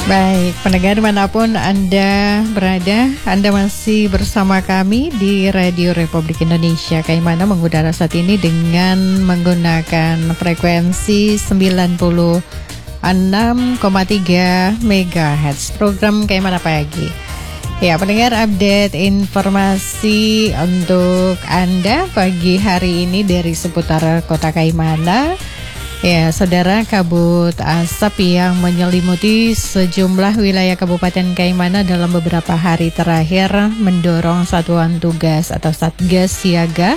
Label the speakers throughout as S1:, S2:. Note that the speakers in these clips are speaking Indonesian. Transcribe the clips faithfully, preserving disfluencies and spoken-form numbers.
S1: Baik, pendengar dimanapun Anda berada, Anda masih bersama kami di Radio Republik Indonesia Kaimana mengudara saat ini dengan menggunakan frekuensi sembilan puluh enam koma tiga megahertz. Program Kaimana Pagi. Ya, pendengar, update informasi untuk Anda pagi hari ini dari seputar Kota Kaimana. Ya, saudara, kabut asap yang menyelimuti sejumlah wilayah Kabupaten Kaimana dalam beberapa hari terakhir mendorong Satuan Tugas atau Satgas Siaga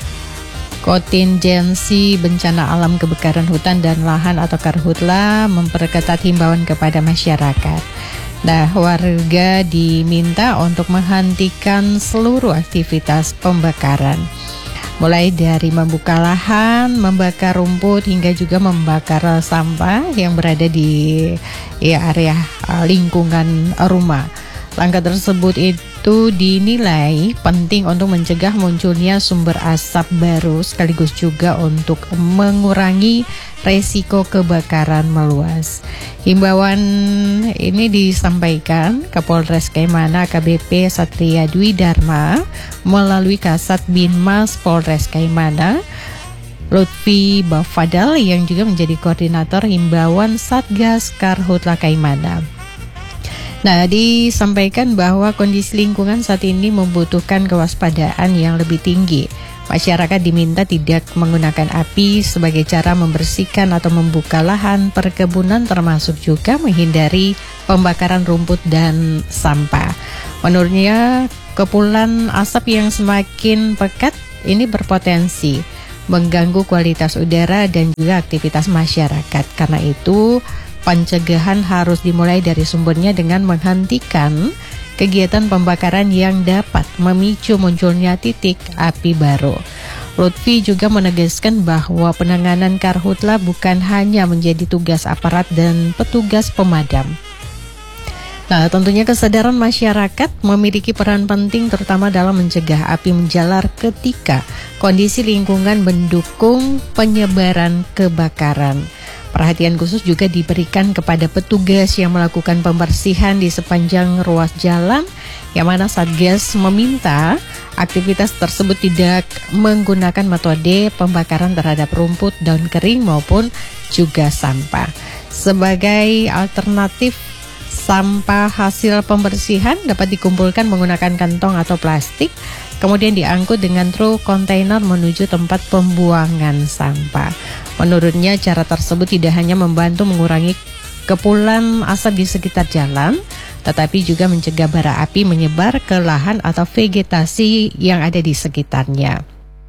S1: Kontingensi Bencana Alam Kebakaran Hutan dan Lahan atau Karhutla memperketat himbauan kepada masyarakat. Nah, warga diminta untuk menghentikan seluruh aktivitas pembakaran. Mulai dari membuka lahan, membakar rumput, hingga juga membakar sampah yang berada di ya, area uh, lingkungan rumah. Langkah tersebut itu dinilai penting untuk mencegah munculnya sumber asap baru, sekaligus juga untuk mengurangi resiko kebakaran meluas. Himbauan ini disampaikan Kapolres Kaimana A K B P Satria Dwi Dharma melalui Kasat Binmas Polres Kaimana Lutfi Bafadal yang juga menjadi koordinator himbauan Satgas Karhutla Kaimana. Nah, disampaikan bahwa kondisi lingkungan saat ini membutuhkan kewaspadaan yang lebih tinggi. Masyarakat diminta tidak menggunakan api sebagai cara membersihkan atau membuka lahan perkebunan, termasuk juga menghindari pembakaran rumput dan sampah. Menurutnya, kepulan asap yang semakin pekat ini berpotensi mengganggu kualitas udara dan juga aktivitas masyarakat. Karena itu, pencegahan harus dimulai dari sumbernya dengan menghentikan kegiatan pembakaran yang dapat memicu munculnya titik api baru. Lutfi juga menegaskan bahwa penanganan karhutla bukan hanya menjadi tugas aparat dan petugas pemadam. Nah, tentunya kesadaran masyarakat memiliki peran penting terutama dalam mencegah api menjalar ketika kondisi lingkungan mendukung penyebaran kebakaran. Perhatian khusus juga diberikan kepada petugas yang melakukan pembersihan di sepanjang ruas jalan, yang mana Satgas meminta aktivitas tersebut tidak menggunakan metode pembakaran terhadap rumput, daun kering maupun juga sampah. Sebagai alternatif, sampah hasil pembersihan dapat dikumpulkan menggunakan kantong atau plastik, kemudian diangkut dengan truk kontainer menuju tempat pembuangan sampah. Menurutnya, cara tersebut tidak hanya membantu mengurangi kepulan asap di sekitar jalan, tetapi juga mencegah bara api menyebar ke lahan atau vegetasi yang ada di sekitarnya.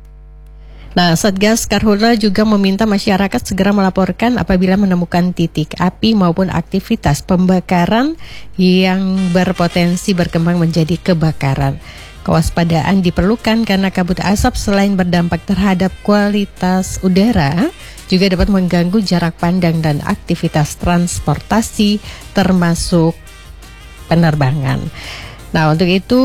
S1: Nah, Satgas Karhutla juga meminta masyarakat segera melaporkan apabila menemukan titik api maupun aktivitas pembakaran yang berpotensi berkembang menjadi kebakaran. Kewaspadaan diperlukan karena kabut asap selain berdampak terhadap kualitas udara, juga dapat mengganggu jarak pandang dan aktivitas transportasi termasuk penerbangan. Nah, untuk itu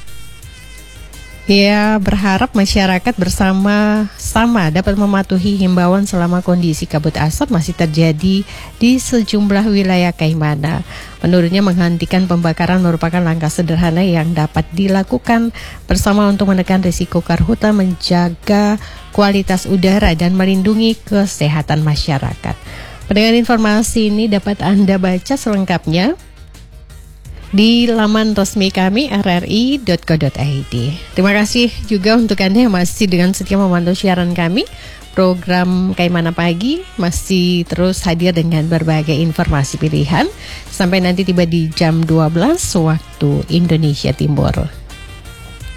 S1: ia berharap masyarakat bersama-sama dapat mematuhi himbauan selama kondisi kabut asap masih terjadi di sejumlah wilayah Kaimana. Menurutnya, menghentikan pembakaran merupakan langkah sederhana yang dapat dilakukan bersama untuk menekan risiko karhutla, menjaga kualitas udara dan melindungi kesehatan masyarakat. Dengan informasi ini dapat Anda baca selengkapnya di laman resmi kami r r i dot co dot i d. Terima kasih juga untuk Anda yang masih dengan setia memantau siaran kami. Program Kaimana Pagi masih terus hadir dengan berbagai informasi pilihan sampai nanti tiba di jam dua belas waktu Indonesia Timur.